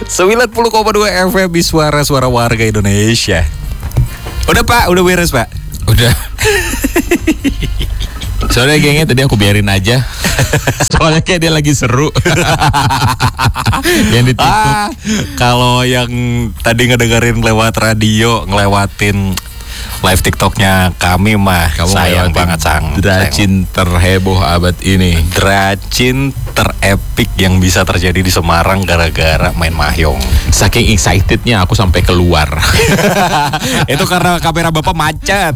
90,2 FM suara warga Indonesia. Udah Pak, udah beres Pak? Udah. Soalnya kayaknya tadi aku biarin aja. Soalnya kayak dia lagi seru. Yang ditutup. Kalau yang tadi ngedengerin lewat radio, ngelewatin live TikToknya kami mah, kamu sayang banget Sang. Dracin terheboh abad ini. Dracin terepik yang bisa terjadi di Semarang gara-gara main mahjong. Saking excitednya aku sampai keluar. Itu karena kamera Bapak macet.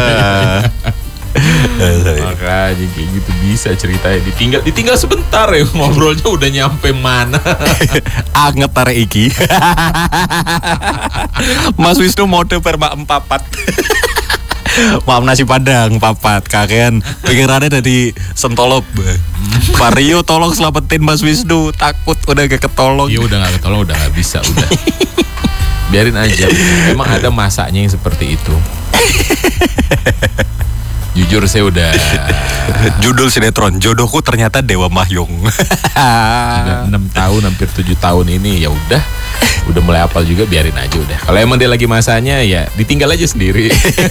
Makanya kayak gitu bisa ceritanya. Ditinggal sebentar ya, ngobrolnya udah nyampe mana. Anget tarik iki. Mas Wisnu mode perma empapat. Maaf nasi padang papat kakean pikirannya dari Sentolop. Pak Rio tolong selamatin Mas Wisnu, takut udah gak ketolong. Iya udah gak ketolong, udah gak bisa, udah. Biarin aja. Emang ada masanya yang seperti itu. Jujur saya udah. Judul sinetron Jodohku Ternyata Dewa Mahjong. Udah 6 tahun hampir 7 tahun ini, ya udah mulai hafal juga, biarin aja udah. Kalau emang dia lagi masanya ya ditinggal aja sendiri.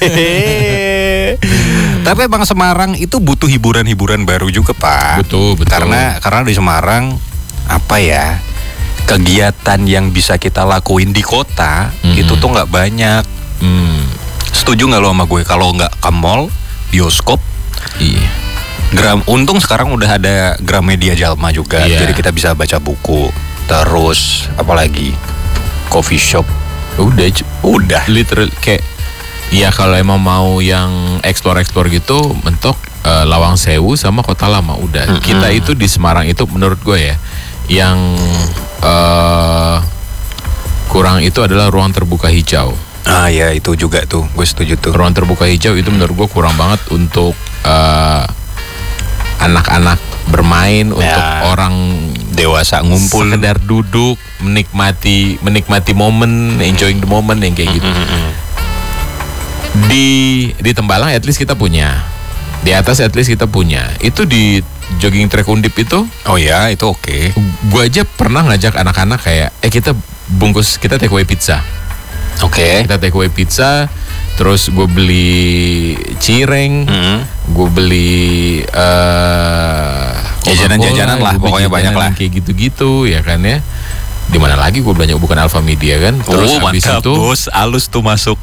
Tapi emang Semarang itu butuh hiburan-hiburan baru juga Pak. Betul. Karena di Semarang apa ya, kegiatan yang bisa kita lakuin di kota itu tuh nggak banyak. Setuju nggak lo sama gue? Kalau nggak ke mall, bioskop, iya. Untung sekarang udah ada Gramedia Jalma juga, iya. Jadi kita bisa baca buku. Terus apalagi coffee shop. Udah. Literal kayak ya kalau emang mau yang explore gitu, mentok Lawang Sewu sama Kota Lama udah. Kita itu di Semarang itu menurut gue ya, yang kurang itu adalah ruang terbuka hijau. Ah ya, itu juga tuh, gue setuju tuh. Ruang terbuka hijau itu menurut gue kurang banget untuk anak-anak bermain, untuk orang dewasa ngumpul, sekedar duduk menikmati momen, enjoying the moment yang kayak gitu. Di Tembalang at least kita punya, di atas at least kita punya. Itu di jogging track Undip itu, oh ya itu oke. Gue aja pernah ngajak anak-anak kayak kita take away pizza. Oke. Kita take away pizza, terus gue beli cireng, gue beli jajanan-jajanan lah, pokoknya banyak lah. Kayak gitu-gitu ya kan ya. Di mana lagi gue belanja, bukan Alfa Media kan. Terus habis itu bos, alus tuh masuk.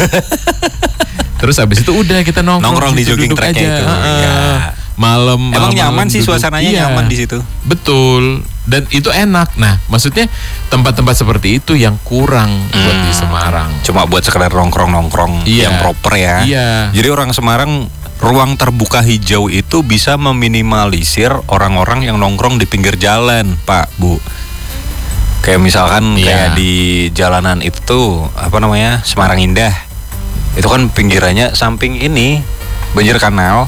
Terus habis itu udah kita nongkrong di jogging tracknya itu. Malam. Emang nyaman sih suasananya, nyaman di situ. Betul. Dan itu enak. Nah, maksudnya tempat-tempat seperti itu yang kurang buat di Semarang. Cuma buat sekedar nongkrong yang proper ya. Iya. Jadi orang Semarang, ruang terbuka hijau itu bisa meminimalisir orang-orang yang nongkrong di pinggir jalan, Pak, Bu. Kayak misalkan kayak di jalanan itu tuh, apa namanya, Semarang Indah. Itu kan pinggirannya samping ini banjir kanal.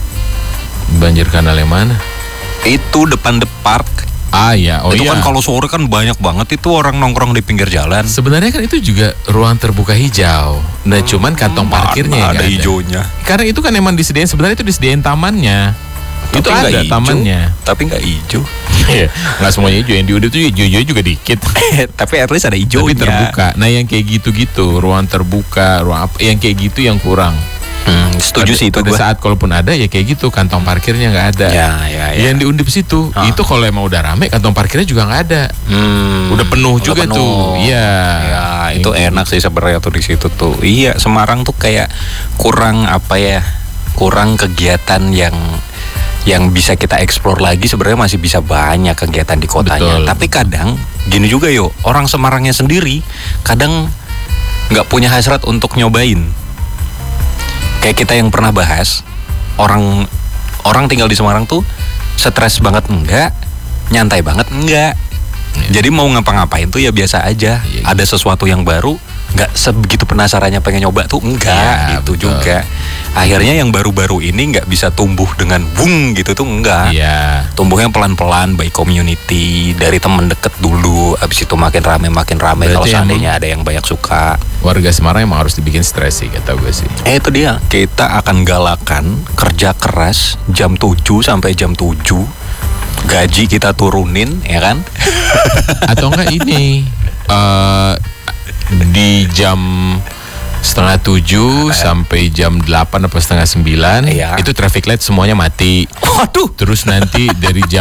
Banjir kanal yang mana? Itu depan The Park. Ah ya, itu kan kalau sore kan banyak banget itu orang nongkrong di pinggir jalan. Sebenarnya kan itu juga ruang terbuka hijau. Nah, cuman kantong parkirnya ada hijaunya. Karena itu kan emang disediain, sebenarnya itu disediain tamannya. Tapi itu ada hijau, tamannya. Tapi nggak hijau. Nggak semuanya hijau, yang di Undip tuh hijau juga dikit. Tapi at least ada hijaunya. Tapi terbuka. Nah, yang kayak gitu-gitu, ruang terbuka, ruang apa, yang kayak gitu yang kurang. Setuju sih itu. Pada saat kalaupun ada ya kayak gitu, kantong parkirnya nggak ada. Ya. Yang di Undip situ, itu kalau emang udah rame, kantong parkirnya juga nggak ada. Udah penuh juga tuh. Iya. Ya, itu enak sih sebenarnya tuh di situ tuh. Iya, Semarang tuh kayak kurang apa ya? Kurang kegiatan yang bisa kita explore lagi. Sebenarnya masih bisa banyak kegiatan di kotanya. Betul. Tapi kadang gini juga orang Semarangnya sendiri kadang nggak punya hasrat untuk nyobain. Kayak kita yang pernah bahas, orang tinggal di Semarang tuh stres banget enggak, nyantai banget enggak. Jadi mau ngapa-ngapain tuh ya biasa aja. Ada sesuatu yang baru, nggak sebegitu penasarannya pengen nyoba tuh enggak, gitu betul. Juga. Akhirnya yang baru-baru ini nggak bisa tumbuh dengan boom gitu tuh enggak. Tumbuhnya pelan-pelan by community, dari temen deket dulu, abis itu makin rame kalau seandainya ada yang banyak suka. Warga Semarang emang harus dibikin stres sih, kata gue sih. Itu dia, kita akan galakan kerja keras jam 7 sampai jam 7. gaji kita turunin, ya kan? Atau enggak ini di jam 6:30 sampai jam 8 apa 8:30 Iya. itu traffic light semuanya mati. Waduh. Terus nanti dari jam